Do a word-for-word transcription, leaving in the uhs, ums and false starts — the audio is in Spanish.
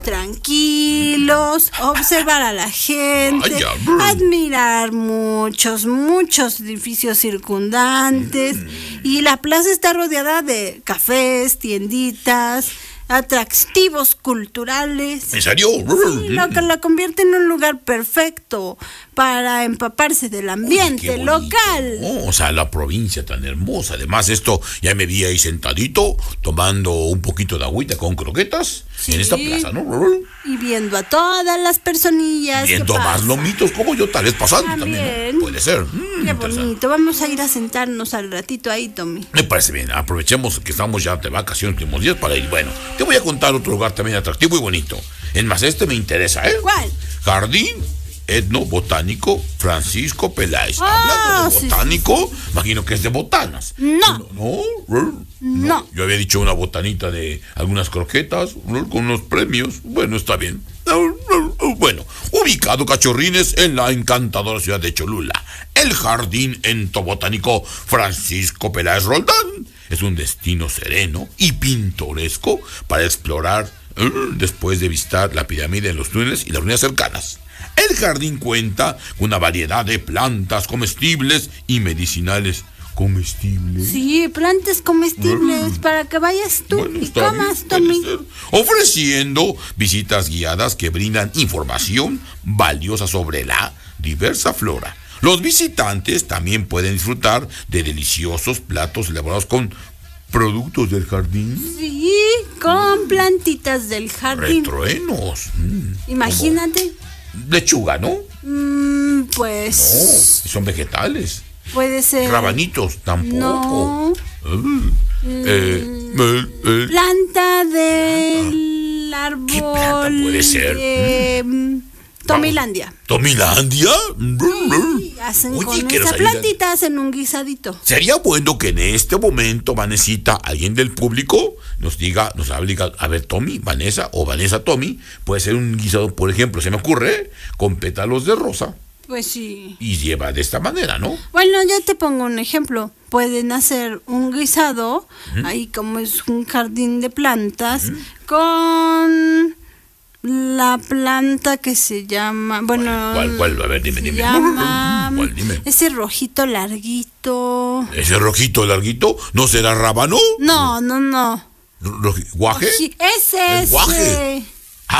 tranquilos, observar a la gente, Vaya. admirar muchos, muchos edificios circundantes. Y la plaza está rodeada de cafés, tienditas, atractivos culturales. ¿En serio? Sí, lo que la convierte en un lugar perfecto para empaparse del ambiente Qué bonito, local. ¿no? O sea, la provincia tan hermosa. Además, esto ya me vi ahí sentadito, tomando un poquito de agüita con croquetas Sí. en esta plaza, ¿no? Y viendo a todas las personillas. Viendo que más pasan. lomitos como yo, tal vez pasando también, También. ¿no? Puede ser. Mm, Qué interesante. bonito. Vamos a ir a sentarnos al ratito ahí, Tommy. Me parece bien, aprovechemos que estamos ya de vacaciones, últimos días para ir. Bueno, te voy a contar otro lugar también atractivo y bonito. Es más, este me interesa, ¿eh? ¿Cuál? Jardín Etnobotánico Francisco Peláez. Ah, Hablando de sí, botánico, imagino que es de botanas. No. No, no, No. Yo había dicho una botanita de algunas croquetas, ¿no? Con unos premios. Bueno, está bien. Bueno, ubicado, cachorrines, en la encantadora ciudad de Cholula, el Jardín Etnobotánico Francisco Peláez Roldán es un destino sereno y pintoresco para explorar eh, después de visitar la pirámide en los túneles y las ruinas cercanas. El jardín cuenta con una variedad de plantas comestibles y medicinales. ¿Comestibles? Sí, plantas comestibles para que vayas tú Bueno, y está comas, bien, puede Tommy. ser. Ofreciendo visitas guiadas que brindan información valiosa sobre la diversa flora. Los visitantes también pueden disfrutar de deliciosos platos elaborados con productos del jardín. Sí, con plantitas del jardín. Retruenos. Mm, Imagínate. como lechuga, ¿no? Mm, No, pues son vegetales. puede ser. Rabanitos, tampoco. No. Ah, eh, eh, eh. Planta del árbol. ¿Qué planta puede ser? de, mm, Tomilandia. ¿Tomilandia? Sí, hacen Oye, con quiero esa salir de- plantita, hacen un guisadito. Sería bueno que en este momento, Vanesita, alguien del público nos diga, nos hable, diga, a ver, Tommy, Vanessa o Vanessa Tommy, puede ser un guisado, por ejemplo, se me ocurre, con pétalos de rosa Pues sí. y lleva de esta manera, ¿no? Bueno, yo te pongo un ejemplo. Pueden hacer un guisado, ahí como es un jardín de plantas, con la planta que se llama, bueno, ¿Cuál, cuál? A ver, dime, se dime. llama ¿Cuál? Dime. ese rojito larguito. ¿Ese rojito larguito no será rábano? No, no, no. Roji- ¿Guaje? Sí, ese, ¿El guaje? ese.